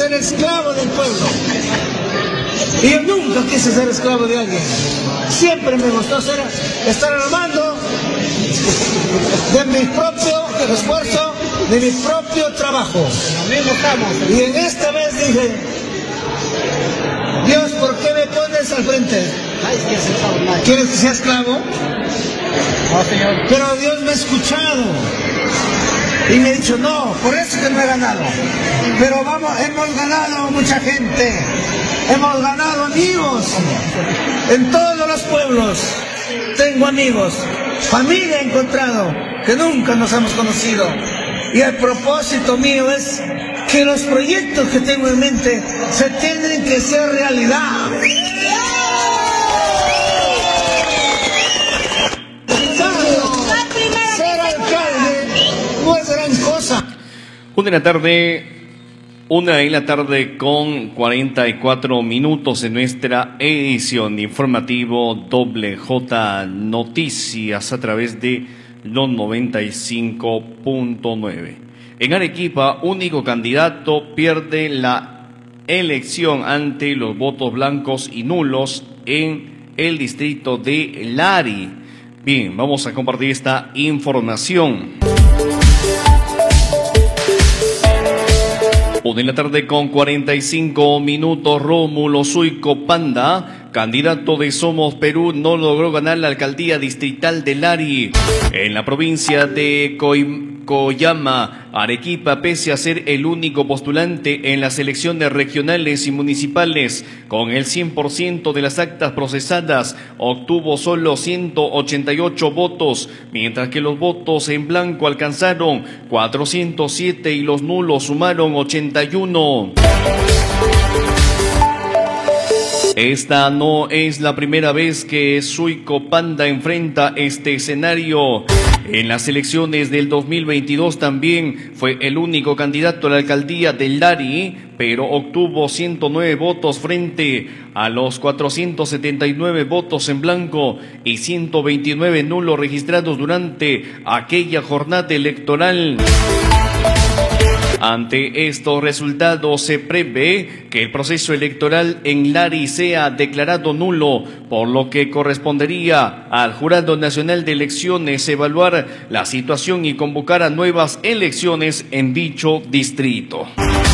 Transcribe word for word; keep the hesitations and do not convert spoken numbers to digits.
ser esclavo del pueblo. Y yo nunca quise ser esclavo de alguien. Siempre me gustó ser, estar al mando de mi propio esfuerzo, de mi propio trabajo. Y en esta vez dije, Dios, ¿por qué me pones al frente? ¿Quieres que sea esclavo? Pero Dios me ha escuchado y me ha dicho, no, por eso que no he ganado. Pero vamos, hemos ganado mucha gente, hemos ganado amigos en todos los pueblos. Tengo amigos, familia he encontrado, que nunca nos hemos conocido. Y el propósito mío es que los proyectos que tengo en mente se tienen que ser realidad. Ser alcalde no es gran cosa. Una de la tarde, una en la tarde con cuarenta y cuatro minutos en nuestra edición de informativo Doble J Noticias a través de los noventa y cinco punto nueve. En Arequipa, único candidato pierde la elección ante los votos blancos y nulos en el distrito de Lari. Bien, vamos a compartir esta información. Una de la tarde con cuarenta y cinco minutos, Rómulo Suico Panda, candidato de Somos Perú, no logró ganar la alcaldía distrital de Lari. En la provincia de Coim Coyama, Arequipa, pese a ser el único postulante en las elecciones regionales y municipales, con el cien por ciento de las actas procesadas, obtuvo solo ciento ochenta y ocho votos, mientras que los votos en blanco alcanzaron cuatrocientos siete y los nulos sumaron ochenta y uno. Esta no es la primera vez que Suico Panda enfrenta este escenario. En las elecciones del dos mil veintidós también fue el único candidato a la alcaldía de Lari, pero obtuvo ciento nueve votos frente a los cuatrocientos setenta y nueve votos en blanco y ciento veintinueve nulos registrados durante aquella jornada electoral. Ante estos resultados se prevé que el proceso electoral en Lari sea declarado nulo, por lo que correspondería al Jurado Nacional de Elecciones evaluar la situación y convocar a nuevas elecciones en dicho distrito.